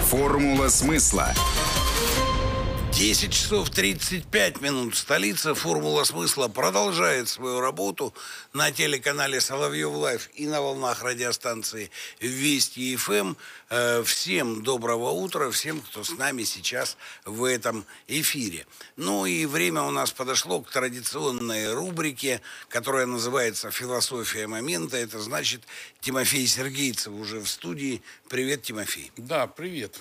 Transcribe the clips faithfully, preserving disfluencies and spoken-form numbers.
Формула смысла. десять часов тридцать пять минут. Столица. Формула смысла продолжает свою работу на телеканале Соловьев Лайв и на волнах радиостанции Вести эф эм. Всем доброго утра, всем, кто с нами сейчас в этом эфире. Ну и время у нас подошло к традиционной рубрике, которая называется «Философия момента». Это значит, Тимофей Сергейцев уже в студии. Привет, Тимофей. Да, привет.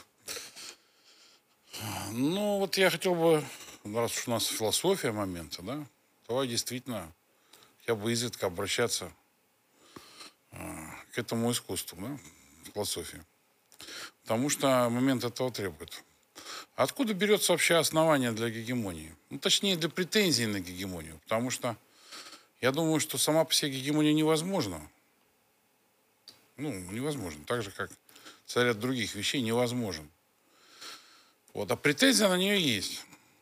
Ну, вот я хотел бы, раз уж у нас философия момента, да, давай действительно хотя бы изредка обращаться э, к этому искусству, да, философии. Потому что момент этого требует. Откуда берется вообще основание для гегемонии? Ну, точнее, для претензий на гегемонию. Потому что я думаю, что сама по себе гегемония невозможна. Ну, невозможно. Так же, как целый ряд других вещей невозможен. Вот, а претензия на нее есть.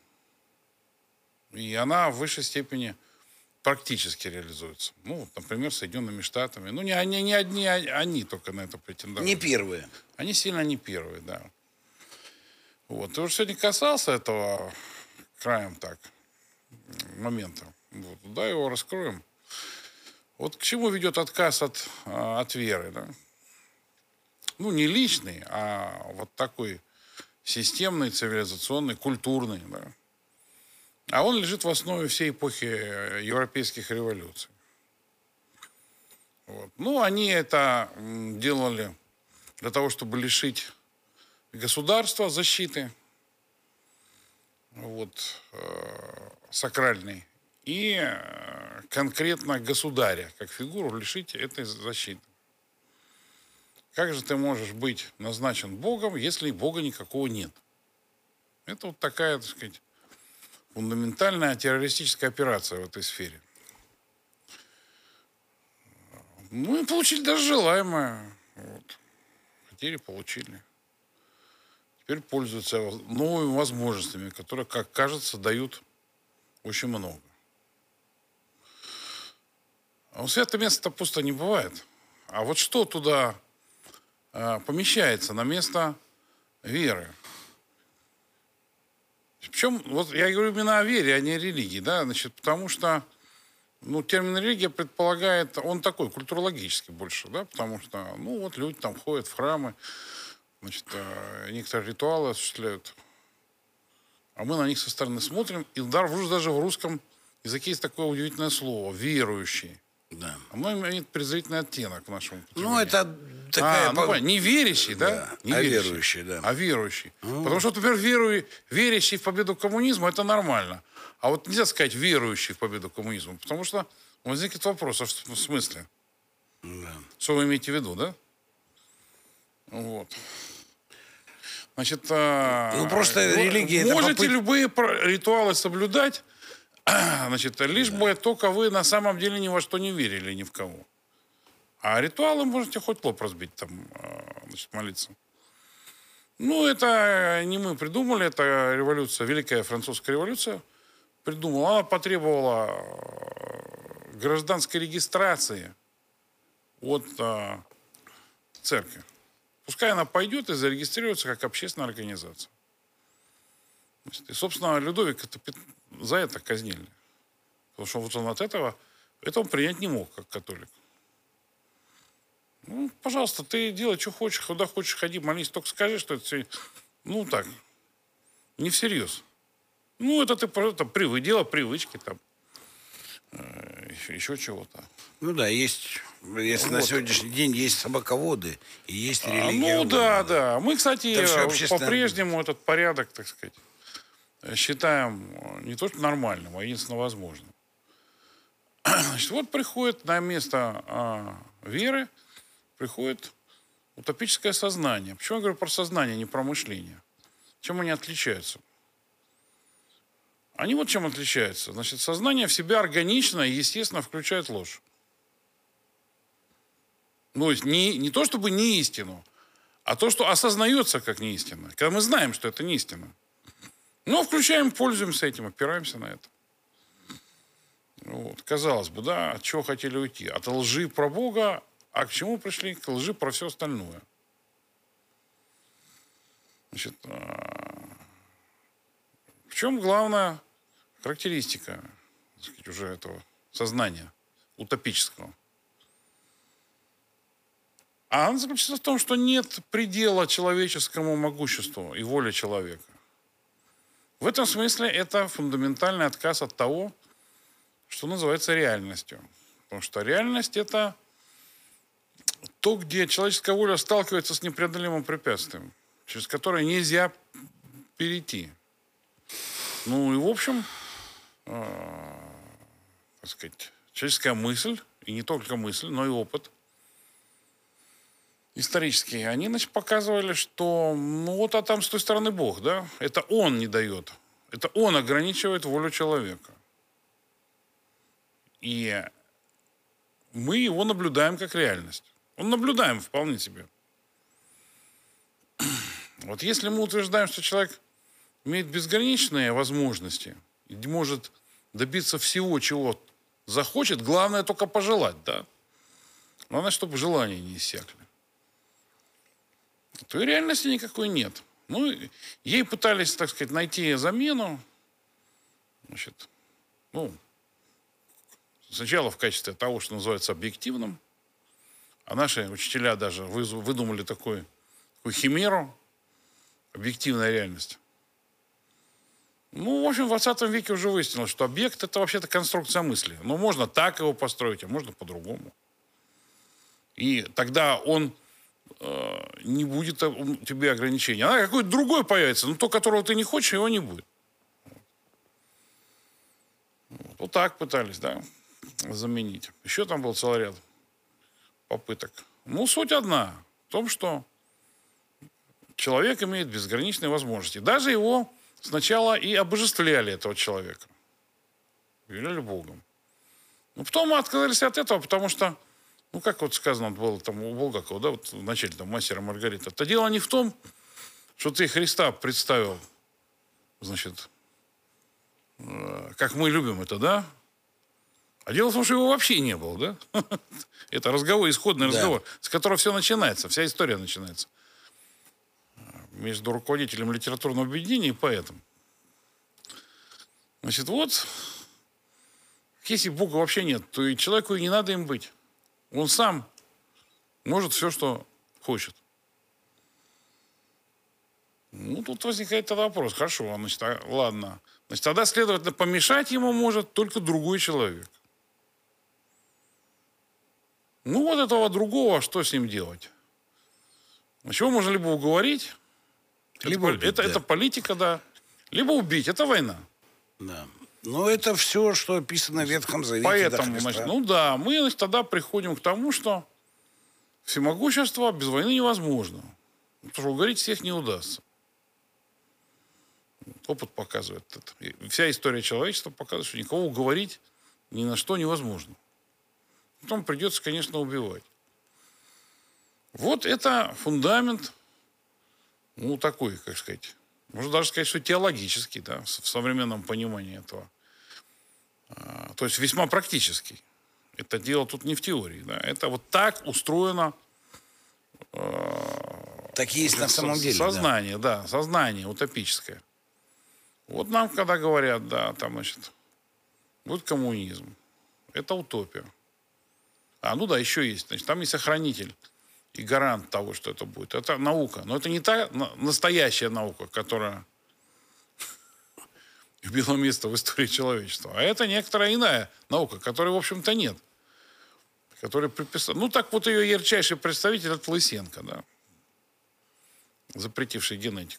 И она в высшей степени практически реализуется. Ну, вот, например, Соединенными Штатами. Ну, не, они, не одни, они только на это претендуют. Не первые. Они сильно не первые, да. Вот. Ты уже сегодня касался этого краем так момента. Вот, да, его раскроем. Вот к чему ведет отказ от, от веры, да? Ну, не личный, а вот такой системный, цивилизационный, культурный. Да. А он лежит в основе всей эпохи европейских революций. Вот. Ну, они это делали для того, чтобы лишить государства защиты вот, э, сакральной и э, конкретно государя, как фигуру, лишить этой защиты. Как же ты можешь быть назначен Богом, если Бога никакого нет? Это вот такая, так сказать, фундаментальная террористическая операция в этой сфере. Ну и получили даже желаемое. Вот. Хотели, получили. Теперь пользуются новыми возможностями, которые, как кажется, дают очень много. А у святого места пусто не бывает. А вот что туда помещается на место веры. Причем, вот я говорю именно о вере, а не о религии, да, значит, потому что, ну, термин религия предполагает, он такой, культурологический больше, да, потому что, ну, вот люди там ходят в храмы, значит, некоторые ритуалы осуществляют, а мы на них со стороны смотрим, и даже в русском языке есть такое удивительное слово, верующий. Да. Оно имеет презрительный оттенок в нашем употреблении. Ну, это такая... А, ну, по... Не верящий, да? Да. Не а верящий, верующий, да. А верующий. Mm. Потому что, например, веру... верящий в победу коммунизма, это нормально. А вот нельзя сказать верующий в победу коммунизма, потому что возникнет вопрос, а в смысле? Да. Что вы имеете в виду, да? Вот. Значит, ну, просто а... религия... Можете попыт... любые ритуалы соблюдать, значит, лишь да. бы только вы на самом деле ни во что не верили, ни в кого. А ритуалы можете хоть лоб разбить, там, значит, молиться. Ну, это не мы придумали, это революция, Великая Французская революция придумала. Она потребовала гражданской регистрации от а, церкви. Пускай она пойдет и зарегистрируется как общественная организация. Значит, и, собственно, Людовик это, за это казнили. Потому что вот он от этого, это он принять не мог, как католик. Ну, пожалуйста, ты делай, что хочешь, куда хочешь, ходи, молись, только скажи, что это все, ну, так, не всерьез. Ну, это ты просто привык, дело привычки там, э, еще, еще чего-то. Ну да, есть, если вот. На сегодняшний день есть собаководы и есть религия. А, ну да, да. Мы, кстати, общественное... по-прежнему этот порядок, так сказать, считаем не то что нормальным, а единственно возможным. Значит, вот приходит на место а, веры, приходит утопическое сознание. Почему я говорю про сознание, не про мышление? Чем они отличаются? Они вот чем отличаются. Значит, сознание в себя органично и, естественно, включает ложь. Ну, не, не то, чтобы не истину, а то, что осознается как неистина. Когда мы знаем, что это не истина. Но включаем, пользуемся этим, опираемся на это. Вот. Казалось бы, да, от чего хотели уйти? От лжи про Бога, а к чему пришли? К лжи про все остальное. Значит, в чем главная характеристика, так сказать, уже этого сознания утопического? А она заключается в том, что нет предела человеческому могуществу и воле человека. В этом смысле это фундаментальный отказ от того, что называется реальностью. Потому что реальность – это то, где человеческая воля сталкивается с непреодолимым препятствием, через которое нельзя перейти. Ну и в общем, э, так сказать, человеческая мысль, и не только мысль, но и опыт исторические, они, значит, показывали, что ну вот, а там с той стороны Бог, да? Это Он не дает. Это Он ограничивает волю человека. И мы его наблюдаем как реальность. Он наблюдаем вполне себе. Вот если мы утверждаем, что человек имеет безграничные возможности и может добиться всего, чего захочет, главное только пожелать, да? Главное, чтобы желания не иссякли. То и реальности никакой нет. Ну, ей пытались, так сказать, найти замену. Значит, ну, сначала в качестве того, что называется объективным. А наши учителя даже выдумали такой, такую химеру. Объективная реальность. Ну, в общем, в двадцатом веке уже выяснилось, что объект – это вообще-то конструкция мысли. Но можно так его построить, а можно по-другому. И тогда он не будет у тебя ограничений. А какой-то другой появится, но то, которого ты не хочешь, его не будет. Вот, вот так пытались, да, заменить. Еще там был целый ряд попыток. Ну, суть одна. В том, что человек имеет безграничные возможности. Даже его сначала и обожествляли, этого человека. Велели Богом. Но потом мы отказались от этого, потому что ну, как вот сказано было там у Булгакова, да, вот в начале там «Мастера и Маргарита». Это дело не в том, что ты Христа представил, значит, э, как мы любим это, да? А дело в том, что его вообще не было, да? Это разговор, исходный разговор, с которого все начинается, вся история начинается. Между руководителем литературного объединения и поэтом. Значит, вот, если Бога вообще нет, то и человеку и не надо им быть. Он сам может все, что хочет. Ну, тут возникает тогда вопрос. Хорошо, значит, а, ладно. Значит, тогда, следовательно, помешать ему может только другой человек. Ну, вот этого другого, что с ним делать? Значит, его можно либо уговорить, либо это, убить, это, да. это политика, да, либо убить, это война. Да. Ну, это все, что описано в Ветхом Завете. Поэтому, значит, ну да, мы значит, тогда приходим к тому, что всемогущество без войны невозможно. Потому что уговорить всех не удастся. Опыт показывает это. И вся история человечества показывает, что никого уговорить ни на что невозможно. Потом придется, конечно, убивать. Вот это фундамент, ну, такой, как сказать, можно даже сказать, что теологический, да, в современном понимании этого. А, то есть весьма практический. Это дело тут не в теории, да. Это вот так устроено. Э, так есть на самом деле. Сознание, да. да, сознание утопическое. Вот нам, когда говорят, да, там, значит, будет коммунизм. Это утопия. А, ну да, еще есть. Значит, там есть охранитель и гарант того, что это будет. Это наука. Но это не та настоящая наука, которая имела место в истории человечества. А это некоторая иная наука, которой, в общем-то, нет. Которая приписала... Ну, так вот ее ярчайший представитель — это Лысенко, да. Запретивший генетику.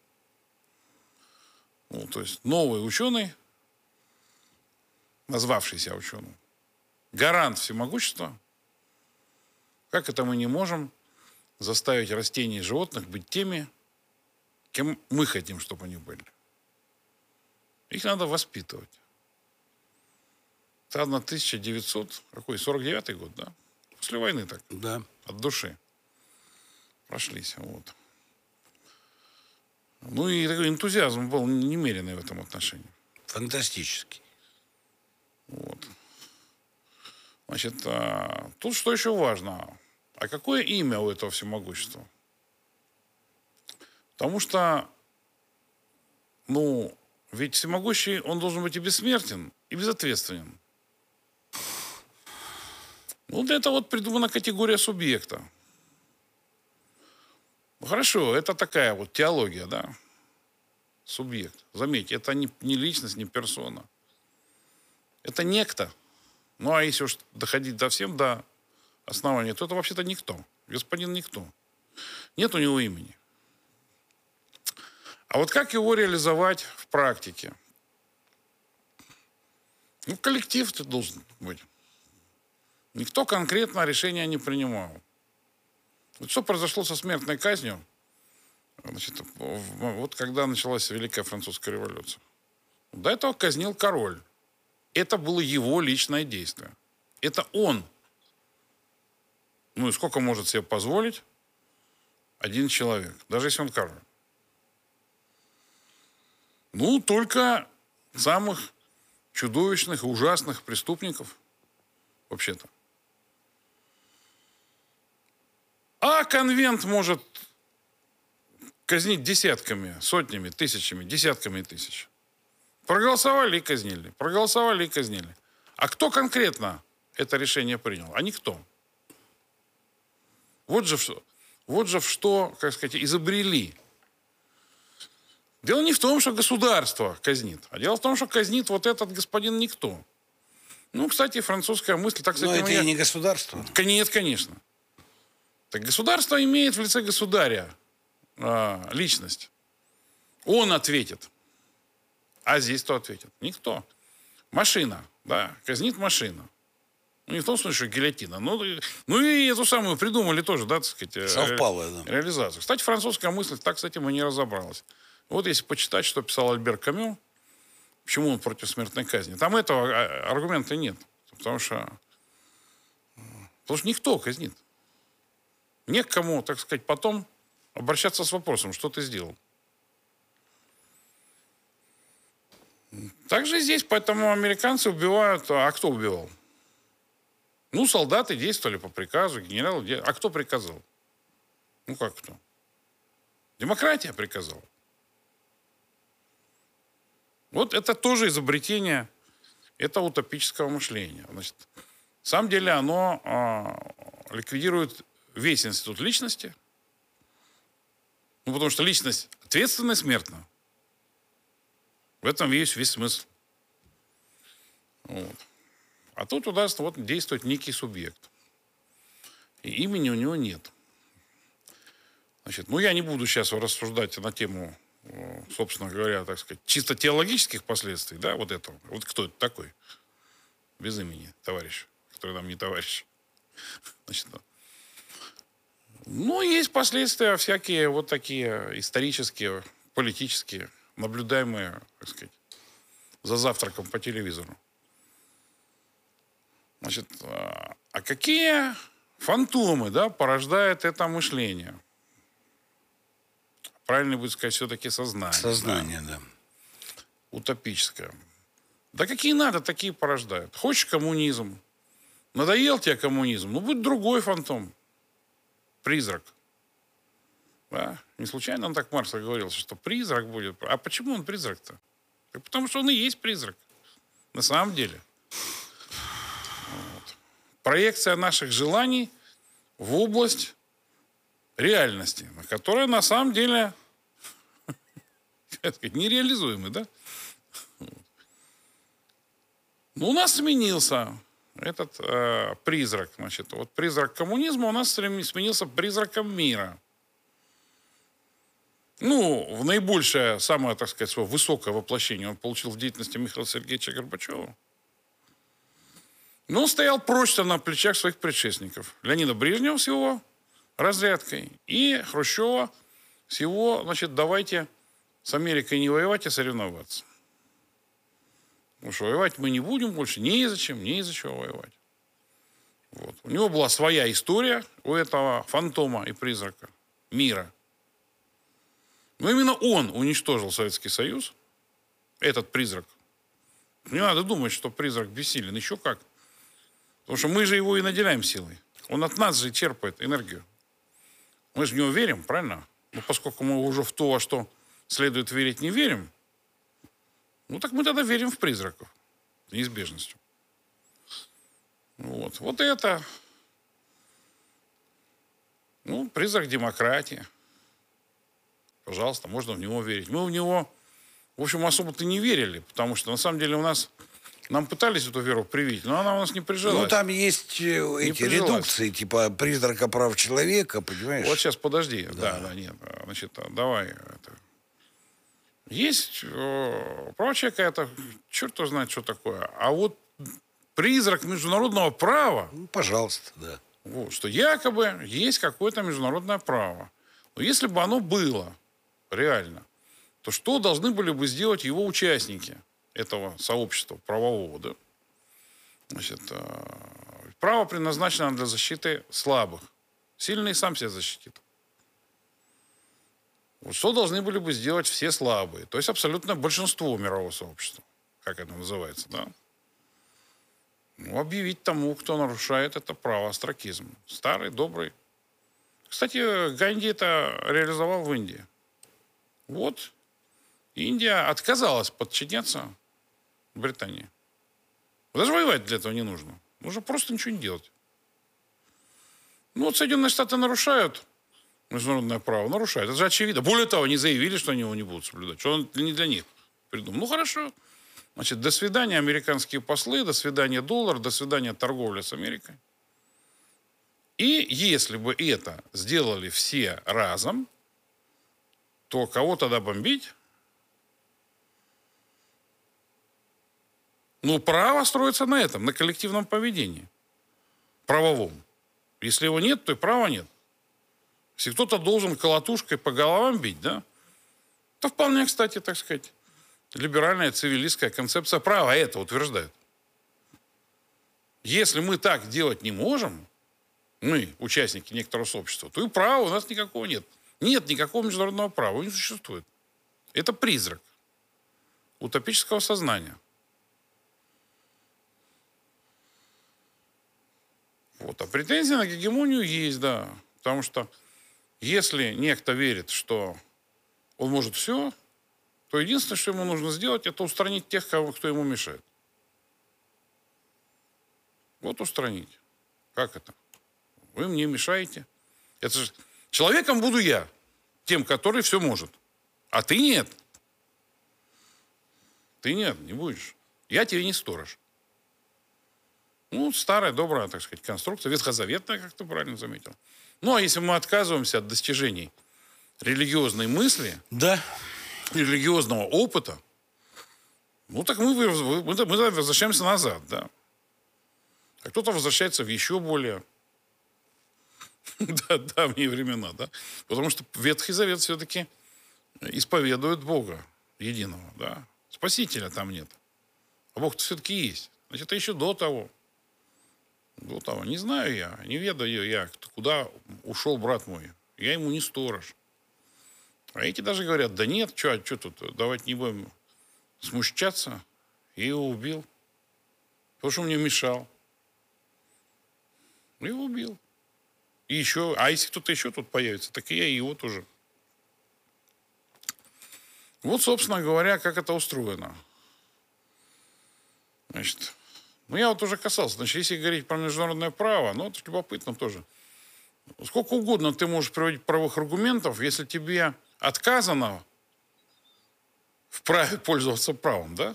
Ну, то есть новый ученый, назвавшийся ученым, гарант всемогущества. Как это мы не можем заставить растений и животных быть теми, кем мы хотим, чтобы они были? Их надо воспитывать. Это тысяча девятьсот сорок девятый год, да? После войны так. Да. От души. Прошлись. Вот. Ну и такой энтузиазм был немеренный в этом отношении. Фантастический. Вот. Значит, а, тут что еще важно? А какое имя у этого всемогущества? Потому что, ну, ведь всемогущий, он должен быть и бессмертен, и безответственен. Ну, для этого вот придумана категория субъекта. Ну, хорошо, это такая вот теология, да? Субъект. Заметьте, это не, не личность, не персона. Это некто. Ну, а если уж доходить до всем, до основания, то это вообще-то никто. Господин никто. Нет у него имени. А вот как его реализовать в практике? Ну, коллектив ты должен быть. Никто конкретно решения не принимал. Вот что произошло со смертной казнью, значит, вот когда началась Великая Французская революция. До этого казнил король. Это было его личное действие. Это он. Ну и сколько может себе позволить один человек, даже если он король? Ну, только самых чудовищных и ужасных преступников, вообще-то. А конвент может казнить десятками, сотнями, тысячами, десятками тысяч. Проголосовали и казнили. Проголосовали и казнили. А кто конкретно это решение принял? А никто. Вот же, вот же в что, как сказать, изобрели. Дело не в том, что государство казнит, а дело в том, что казнит вот этот господин никто. Ну, кстати, французская мысль... Так, Но это и не государство. Нет, конечно. Так государство имеет в лице государя э, личность. Он ответит. А здесь кто ответит? Никто. Машина, да, казнит машина. Ну, не в том смысле, что гильотина. Ну, ну и эту самую придумали тоже, да, так сказать. Совпало, ре, да. Реализацию. Кстати, французская мысль так с этим и не разобралась. Вот если почитать, что писал Альбер Камю, почему он против смертной казни, там этого аргумента нет. Потому что, потому что никто казнит. Не к кому, так сказать, потом обращаться с вопросом, что ты сделал. Также здесь, поэтому американцы убивают... А кто убивал? Ну, солдаты действовали по приказу, генералы... А кто приказал? Ну, как кто? Демократия приказала. Вот это тоже изобретение этого утопического мышления. Значит, на самом деле оно э, ликвидирует весь институт личности. Ну, потому что личность ответственна и смертна. В этом есть весь смысл. Вот. А тут удастся вот действовать некий субъект. И имени у него нет. Значит, ну, я не буду сейчас рассуждать на тему, собственно говоря, так сказать, чисто теологических последствий, да, вот этого. Вот кто это такой? Без имени, товарищ, который нам не товарищ. Значит, ну, есть последствия всякие вот такие исторические, политические, наблюдаемые, так сказать, за завтраком по телевизору. Значит, а какие фантомы, да, порождает это мышление? Правильно будет сказать, все-таки сознание. Сознание, да. да. Утопическое. Да какие надо, такие порождают. Хочешь коммунизм? Надоел тебе коммунизм? Ну, будет другой фантом. Призрак. Да? Не случайно он так Маркс говорил, что призрак будет. А почему он призрак-то? Потому что он и есть призрак. На самом деле. Вот. Проекция наших желаний в область реальности, которая на самом деле нереализуемы, да? Ну, у нас сменился этот э, призрак. Значит, вот призрак коммунизма у нас сменился призраком мира. Ну, в наибольшее, самое, так сказать, свое высокое воплощение он получил в деятельности Михаила Сергеевича Горбачева. Но он стоял прочно на плечах своих предшественников. Леонида Брежнева с его разрядкой и Хрущева с его, значит, давайте с Америкой не воевать, а соревноваться. Потому что воевать мы не будем больше, не из-за не из-за чего воевать. Вот. У него была своя история, у этого фантома и призрака мира. Но именно он уничтожил Советский Союз, этот призрак. Не надо думать, что призрак бессилен, еще как. Потому что мы же его и наделяем силой. Он от нас же черпает энергию. Мы же в него верим, правильно? Но поскольку мы уже в то, во что следует верить, не верим, ну так мы тогда верим в призраков. Неизбежностью. Вот. Вот это. Ну, призрак демократии. Пожалуйста, можно в него верить. Мы в него, в общем, особо-то не верили, потому что, на самом деле, у нас, нам пытались эту веру привить, но она у нас не прижилась. Ну, там есть э, эти прижилась. редукции, типа призрака прав человека, понимаешь? Вот сейчас, подожди. Да, Да, да, нет. Значит, давай. Это. Есть э, права человека, это черт его знает, что такое. А вот призрак международного права, Ну, пожалуйста, да. вот, что якобы есть какое-то международное право. Но если бы оно было реально, то что должны были бы сделать его участники этого сообщества правового? Да? Значит, э, право предназначено для защиты слабых. Сильный сам себя защитит. Вот что должны были бы сделать все слабые? То есть абсолютное большинство мирового сообщества. Как это называется, да? Ну, объявить тому, кто нарушает это право, остракизм. Старый, добрый. Кстати, Ганди это реализовал в Индии. Вот. Индия отказалась подчиняться Британии. Даже воевать для этого не нужно. Нужно просто ничего не делать. Ну вот Соединенные Штаты нарушают международное право, нарушают. Это же очевидно. Более того, они заявили, что они его не будут соблюдать. Что он не для них придумал. Ну хорошо. Значит, до свидания, американские послы, до свидания, доллар, до свидания, торговля с Америкой. И если бы это сделали все разом, то кого тогда бомбить? Ну, право строится на этом, на коллективном поведении. Правовом. Если его нет, то и права нет. Если кто-то должен колотушкой по головам бить, да, то вполне, кстати, так сказать, либеральная цивилистская концепция права это утверждает. Если мы так делать не можем, мы, участники некоторого сообщества, то и права у нас никакого нет. Нет никакого международного права, его не существует. Это призрак утопического сознания. Вот. А претензии на гегемонию есть, да. Потому что если некто верит, что он может все, то единственное, что ему нужно сделать, это устранить тех, кто ему мешает. Вот устранить. Как это? Вы мне мешаете. Это же человеком буду я, тем, который все может. А ты нет. Ты нет, не будешь. Я тебе не сторож. Ну, старая, добрая, так сказать, конструкция, ветхозаветная, как ты правильно заметил. Ну, а если мы отказываемся от достижений религиозной мысли, да, религиозного опыта, ну, так мы, мы, мы возвращаемся назад, да. А кто-то возвращается в еще более да, давние времена, да. Потому что Ветхий Завет все-таки исповедует Бога единого, да. Спасителя там нет. А Бог-то все-таки есть. Значит, это еще до того. До того. Не знаю я, не ведаю я, куда ушел брат мой. Я ему не сторож. А эти даже говорят, да нет, что, что тут, давайте не будем смущаться. Я его убил. Потому что он мне мешал. Я его убил. И еще, а если кто-то еще тут появится, так и я и его тоже. Вот, собственно говоря, как это устроено. Значит, ну я вот уже касался. Значит, если говорить про международное право, ну это любопытно тоже. Сколько угодно ты можешь приводить правовых аргументов, если тебе отказано в праве пользоваться правом, да?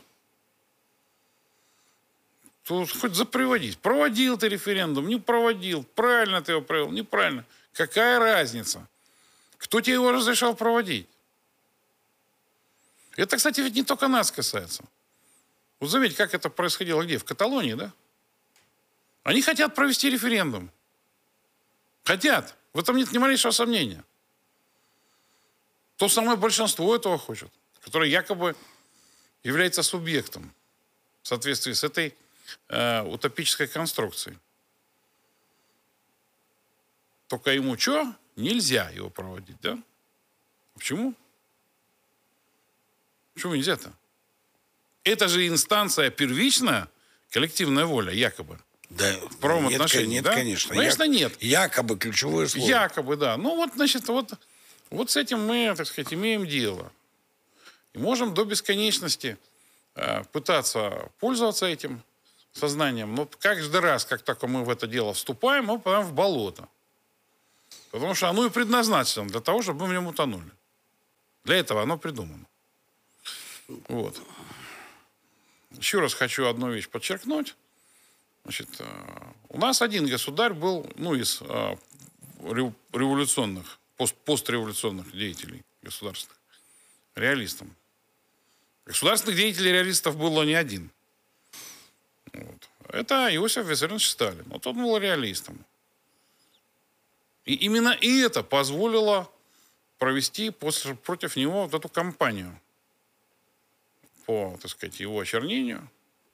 То хоть заприводить. Проводил ты референдум, не проводил. Правильно ты его провел, неправильно. Какая разница? Кто тебе его разрешал проводить? Это, кстати, ведь не только нас касается. Вот заметьте, как это происходило где? В Каталонии, да? Они хотят провести референдум. Хотят. В этом нет ни малейшего сомнения. То самое большинство этого хочет, которое якобы является субъектом в соответствии с этой э, утопической конструкцией. Только ему что? Нельзя его проводить, да? Почему? Почему нельзя-то? Это же инстанция первичная, коллективная воля, якобы. Да, в правом нет, отношении, нет, да? конечно. Конечно, Я, нет. Якобы ключевое слово. Якобы, да. Ну вот, значит, вот Вот с этим мы, так сказать, имеем дело. И можем до бесконечности э, пытаться пользоваться этим сознанием. Но каждый раз, как только мы в это дело вступаем, мы попадаем в болото. Потому что оно и предназначено для того, чтобы мы в нем утонули. Для этого оно придумано. Вот. Еще раз хочу одну вещь подчеркнуть. Значит, у нас один государь был, ну, из революционных, пост, постреволюционных деятелей государственных, реалистом. Государственных деятелей реалистов было не один. Вот. Это Иосиф Виссарионович Сталин. Вот он был реалистом. И именно и это позволило провести после, против него вот эту кампанию по, так сказать, его очернению.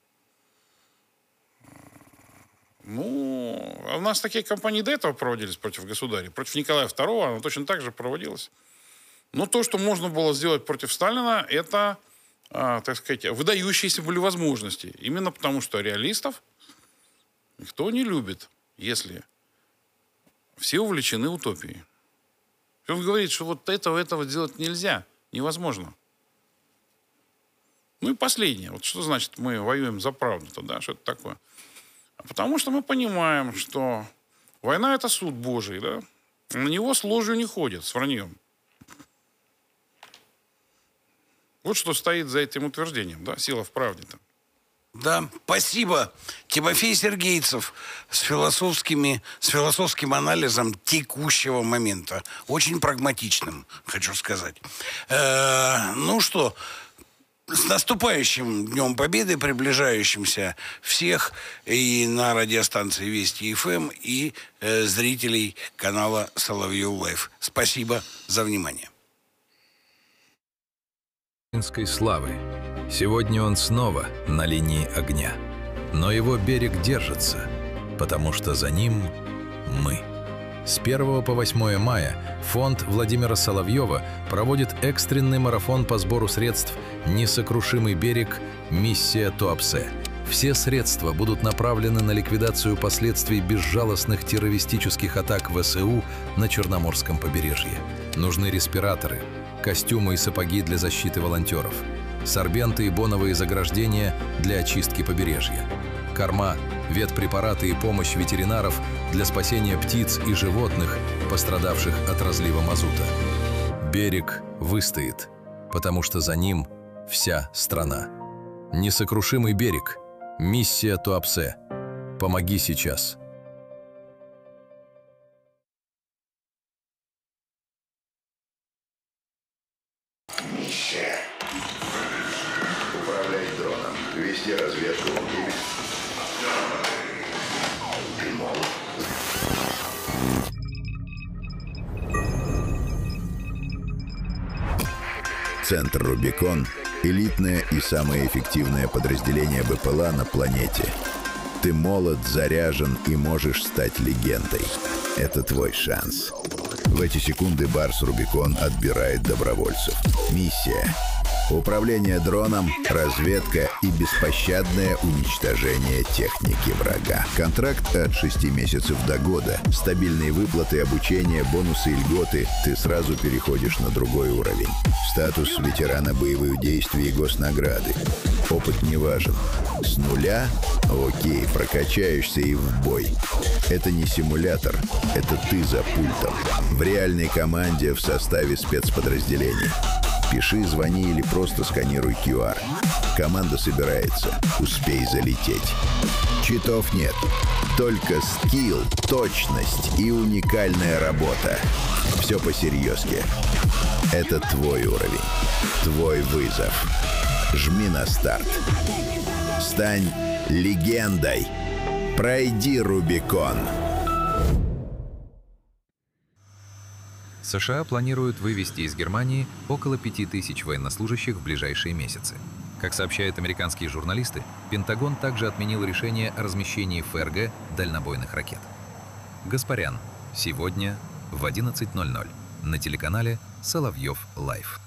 Ну, а у нас такие кампании до этого проводились против государя. Против Николая второго она точно так же проводилась. Но то, что можно было сделать против Сталина, это, а, так сказать, выдающиеся были возможности. Именно потому, что реалистов никто не любит, если все увлечены утопией. Он говорит, что вот этого, этого делать нельзя, невозможно. Ну и последнее. Вот что значит мы воюем за правду-то, да? Что это такое? Потому что мы понимаем, что война — это суд Божий, да? На него с ложью не ходят, с враньем. Вот что стоит за этим утверждением, да? Сила в правде-то. Да, спасибо. Тимофей Сергейцев с философскими, с философским анализом текущего момента. Очень прагматичным, хочу сказать. Э-э, ну что, с наступающим Днем Победы, приближающимся всех и на радиостанции Вести эф эм, и э, зрителей канала Соловьев Лайв. Спасибо за внимание. Славы. Сегодня он снова на линии огня. Но его берег держится, потому что за ним мы. С первого по восьмое мая фонд Владимира Соловьева проводит экстренный марафон по сбору средств «Несокрушимый берег. Миссия Туапсе». Все средства будут направлены на ликвидацию последствий безжалостных террористических атак ВСУ на Черноморском побережье. Нужны респираторы, костюмы и сапоги для защиты волонтеров, сорбенты и боновые заграждения для очистки побережья, корма, ветпрепараты и помощь ветеринаров для спасения птиц и животных, пострадавших от разлива мазута. Берег выстоит, потому что за ним вся страна. Несокрушимый берег. Миссия Туапсе. Помоги сейчас. Миссия. Управлять дроном. Вести разведку. Ты молод. Центр «Рубикон» — элитное и самое эффективное подразделение БПЛА на планете. Ты молод, заряжен и можешь стать легендой. Это твой шанс. В эти секунды Барс «Рубикон» отбирает добровольцев. Миссия. Управление дроном, разведка и беспощадное уничтожение техники врага. Контракт от шести месяцев до года. Стабильные выплаты, обучение, бонусы и льготы. Ты сразу переходишь на другой уровень. Статус ветерана боевых действий и госнаграды. Опыт не важен. С нуля? Окей, прокачаешься и в бой. Это не симулятор, это ты за пультом. В реальной команде в составе спецподразделений. Пиши, звони или просто сканируй ку ар. Команда собирается. Успей залететь. Читов нет. Только скилл, точность и уникальная работа. Все по-серьезки. Это твой уровень. Твой вызов. Жми на старт. Стань легендой. Пройди Рубикон. США планируют вывести из Германии около пяти тысяч военнослужащих в ближайшие месяцы. Как сообщают американские журналисты, Пентагон также отменил решение о размещении эф эр гэ дальнобойных ракет. Гаспарян. Сегодня в одиннадцать ноль ноль на телеканале Соловьев Лайв.